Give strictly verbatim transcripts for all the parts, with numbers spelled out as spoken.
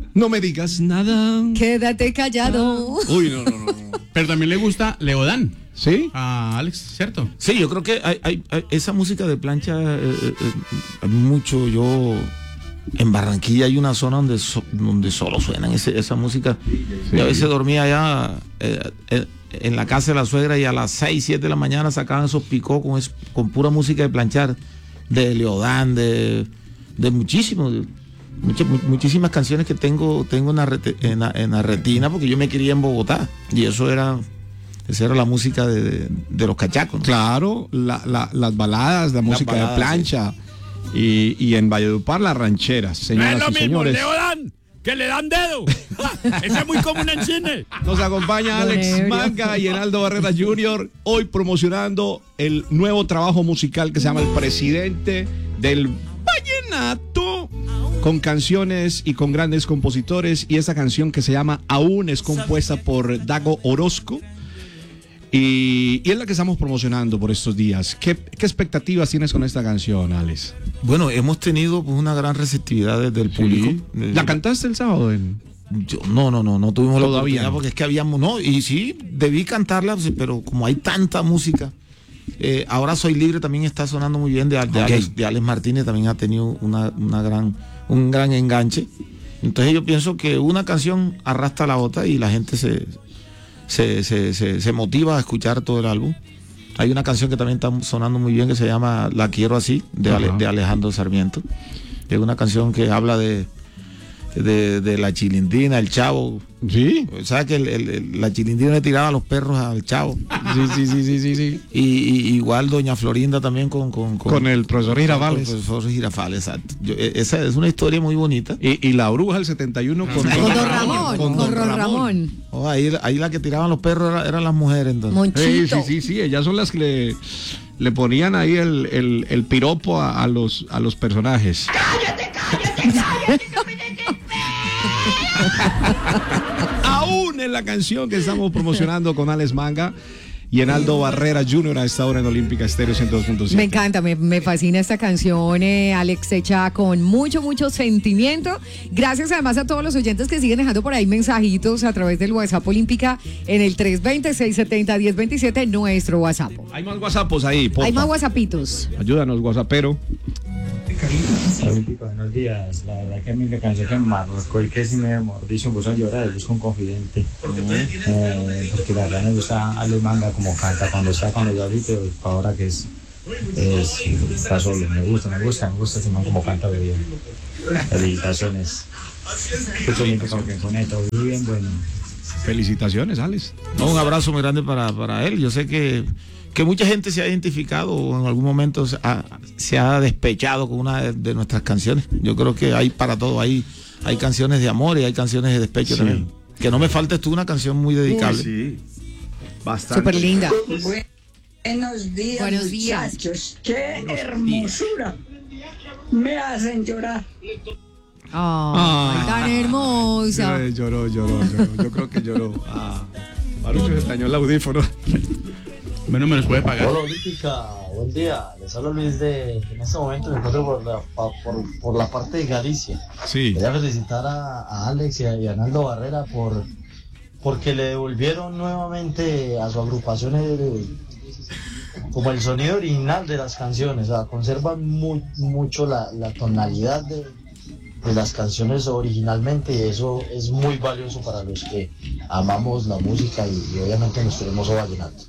No me digas nada. Quédate callado. Uy, no, no, no. Pero también le gusta Leodán. ¿Sí? A Alex, ¿cierto? Sí, yo creo que hay, hay, hay esa música de plancha, eh, eh, mucho. Yo en Barranquilla hay una zona donde so, donde solo suenan ese, esa música. Sí. Y a veces dormía allá eh, eh, en la casa de la suegra y a las seis, siete de la mañana sacaban esos picó con, es, con pura música de planchar, de Leodán, de, de muchísimos, muchas, muchísimas canciones que tengo, tengo en, la rete, en, la, en la retina, porque yo me crié en Bogotá y eso era... Esa era la música de, de, de los cachacos, ¿no? Claro, la, la, las baladas, la música baladas, de plancha. Sí. Y, y en Valledupar las rancheras, señoras no es lo y mismo, señores. Leodán, que le dan dedo. Ese es muy común en cine. Nos acompaña Alex Manga y Enaldo Barrera junior hoy promocionando el nuevo trabajo musical que se llama El Presidente del Vallenato, con canciones y con grandes compositores. Y esa canción que se llama Aún es compuesta por Dago Orozco. Y, y es la que estamos promocionando por estos días. ¿Qué, qué expectativas tienes con esta canción, Alex? Bueno, hemos tenido pues, una gran receptividad desde el público. ¿Sí? ¿La cantaste el sábado? En... Yo, no, no, no, no tuvimos Todavía la oportunidad no. Porque es que habíamos, no, y sí, debí cantarla, pero como hay tanta música, eh, Ahora Soy Libre también está sonando muy bien, de, de, okay. Alex, de Alex Martínez, también ha tenido una, una gran, un gran enganche. Entonces yo pienso que una canción arrastra a la otra y la gente se... Se, se, se, se motiva a escuchar todo el álbum. Hay una canción que también está sonando muy bien que se llama La Quiero Así, de, Ale, de Alejandro Sarmiento. Es una canción que habla de, de, de la chilindrina, el chavo. Sí. ¿Sabes que el, el, la chilindrina le tiraba a los perros al chavo? Sí, sí, sí, sí, sí, sí. Y, y igual doña Florinda también con... Con, con, con el profesor Girafales. Con el profesor Girafales, exacto. Yo, esa es una historia muy bonita. Y, y la bruja del setenta y uno con, con, con Don Ramón. Con, con Don Ramón. Ramón. Oh, ahí, ahí la que tiraban los perros eran, eran las mujeres entonces. Monchito. Sí, sí, sí, sí, ellas son las que le, le ponían ahí el, el, el piropo a, a, los, a los personajes. ¡Cállate, cállate, cállate! Aún en la canción que estamos promocionando con Alex Manga y Enaldo Barrera junior a esta hora en Olímpica Estéreo ciento dos punto siete. Me encanta, me, me fascina esta canción, eh, Alex, hecha con mucho, mucho sentimiento. Gracias además a todos los oyentes que siguen dejando por ahí mensajitos a través del WhatsApp Olímpica en el tres dos cero, seis siete cero, uno cero dos siete, nuestro WhatsApp. Hay más WhatsAppos ahí, porfa. Hay más WhatsAppitos. Ayúdanos, WhatsAppero. Olímpico, buenos días. La verdad que a mí me cansé que me marcó el que sí me mordí, se puso a llorar, él busca un confidente. Eh, porque la verdad me gusta Alex Manga como canta cuando está con los ahorita, ahora que es, es está solo. Me gusta, me gusta, me gusta ese man como canta de bien. Felicitaciones. Mucho tiempo con esto, muy bien, bueno. Felicitaciones, Alex. No, un abrazo muy grande para, para él. Yo sé que que mucha gente se ha identificado o en algún momento se ha, se ha despechado con una de, de nuestras canciones. Yo creo que hay para todo, hay, hay canciones de amor y hay canciones de despecho sí. también. Que no me faltes tú una canción muy dedicable. Uy, sí, bastante. Súper linda. Buenos días, Buenos días, muchachos. Qué Buenos hermosura. Días. Me hacen llorar. Oh, ah, tan hermosa. Lloró, lloró, lloró. Yo creo que lloró. Ah, Marucho se extrañó el audífono. Bueno, me los puede pagar. Hola Olímpica, buen día. Les hablo Luis de, en este momento me encuentro por la, por, por la parte de Galicia. Sí. Quería felicitar a, a Alex y a, y a Enaldo Barrera por porque le devolvieron nuevamente a su agrupación el, como el sonido original de las canciones. O sea, conservan muy, mucho la, la tonalidad de, de las canciones originalmente y eso es muy valioso para los que amamos la música y, y obviamente nuestro hermoso vallenato.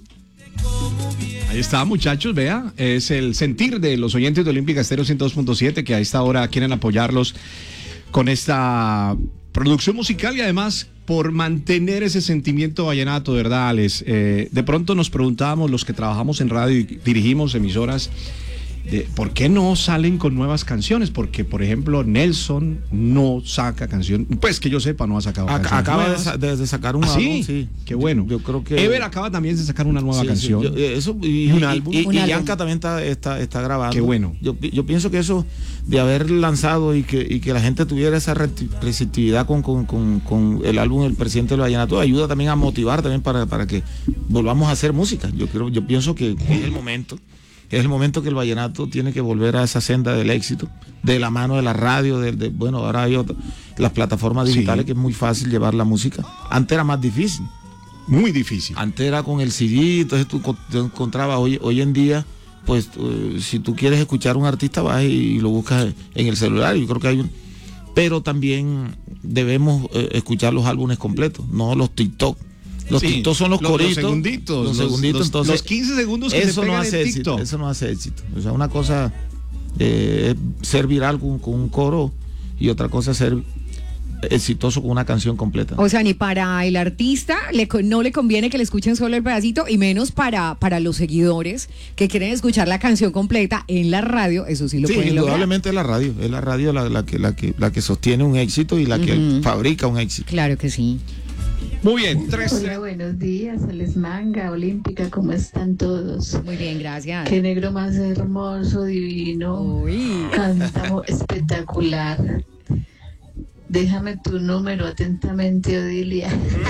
Ahí está, muchachos, vea, es el sentir de los oyentes de Olímpica Estéreo ciento dos punto siete que a esta hora quieren apoyarlos con esta producción musical y además por mantener ese sentimiento vallenato, ¿verdad, Alex? Eh, de pronto nos preguntábamos los que trabajamos en radio y dirigimos emisoras, de por qué no salen con nuevas canciones, porque por ejemplo Nelson no saca canción, pues que yo sepa no ha sacado Ac canciones acaba nuevas. De, de sacar un ¿Ah, álbum, sí? sí, qué bueno. Yo, yo creo que Ever acaba también de sacar una nueva sí, canción. Sí, yo, eso, y, y un álbum. Y, y, un y álbum. Yanka también está, está, está grabando. Qué bueno. Yo, yo pienso que eso de haber lanzado y que, y que la gente tuviera esa receptividad con, con, con, con el álbum El Presidente del Vallenato ayuda también a motivar también para, para que volvamos a hacer música. Yo creo, yo pienso que es el momento. Es el momento que el vallenato tiene que volver a esa senda del éxito, de la mano de la radio, de, de, bueno, ahora hay otra, las plataformas digitales, Sí. que es muy fácil llevar la música. Antes era más difícil. Muy difícil. Antes era con el C D, entonces tú co- te encontrabas, hoy, hoy en día, pues uh, si tú quieres escuchar a un artista, vas y lo buscas en el celular. Yo creo que hay un... Pero también debemos eh, escuchar los álbumes completos, no los TikTok. Los Sí, TikTok son los los- los coritos. segunditos, Los los- segunditos, los- entonces. los quince segundos que se eso no pegan hace en éxito. TikTok. Eso no hace éxito. O sea, una cosa eh, es ser viral con, con un coro y otra cosa es ser exitoso con una canción completa. O sea, ni para el artista le, co- no le conviene que le escuchen solo el pedacito, y menos para, para los seguidores que quieren escuchar la canción completa en la radio. Eso sí lo Sí, pueden lograr. indudablemente es la radio. Es la radio la, la que, la, que, la que sostiene un éxito y la que Ujú. fabrica un éxito. Claro que sí. Muy bien, tres. Hola, buenos días, Alex Manga, Olímpica, ¿cómo están todos? Muy bien, gracias. Qué negro más hermoso, divino, Uy. canta espectacular. Déjame tu número atentamente, Odilia.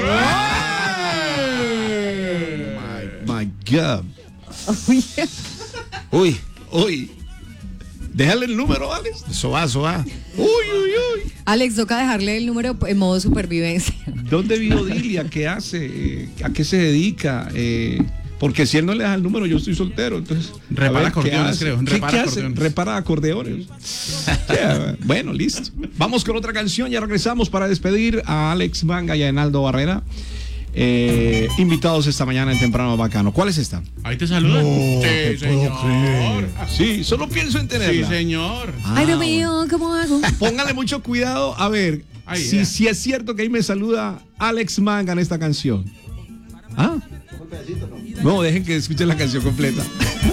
My God. Uy. Uy, Uy. Déjale el número, Alex. eso va, eso va. Uy, uy, uy. Alex, toca dejarle el número en modo supervivencia. ¿Dónde vive Odilia? ¿Qué hace? Eh, ¿A qué se dedica? Eh, porque si él no le da el número, yo estoy soltero. Entonces, Repara a ver, ¿qué acordeones, hace? creo. ¿Qué, Repara qué hace? acordeones. Repara acordeones. Yeah, bueno, listo. Vamos con otra canción. Ya regresamos para despedir a Alex Manga y a Enaldo Barrera. Eh, invitados esta mañana en Temprano Bacano. ¿Cuál es esta? Ahí te saludan. No, te sí, puedo señor. Sí, solo pienso en Sí, tenerla. señor. Ah, Ay, Dios mío, ¿cómo hago? Póngale mucho cuidado. A ver, Ay, si, ya. si es cierto que ahí me saluda Alex Manga en esta canción. ¿Ah? No, dejen que escuchen la canción completa.